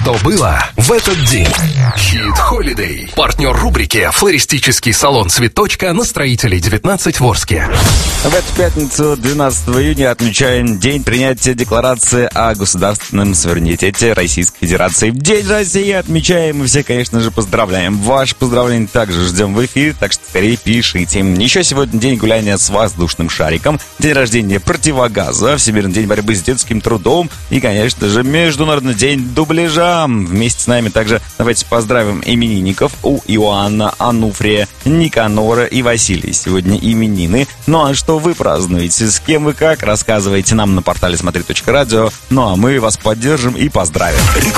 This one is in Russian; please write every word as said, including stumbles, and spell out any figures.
что было в этот день. Хит Холидей. Партнер рубрики «Флористический салон Цветочка» на Строителей девятнадцать в Орске. В эту пятницу, двенадцатого июня, отмечаем день принятия Декларации о государственном суверенитете Российской Федерации. День России отмечаем, и все, конечно же, поздравляем. Ваше поздравление также ждем в эфире, так что скорее пишите. Еще сегодня день гуляния с воздушным шариком, день рождения противогаза, Всемирный день борьбы с детским трудом и, конечно же, Международный день дубляжа. Вместе с нами также давайте поздравим именинников. У Иоанна, Ануфрия, Никанора и Василия сегодня именины. Ну а что вы празднуете? С кем вы как? Рассказывайте нам на портале смотри точка радио. Ну а мы вас поддержим и поздравим.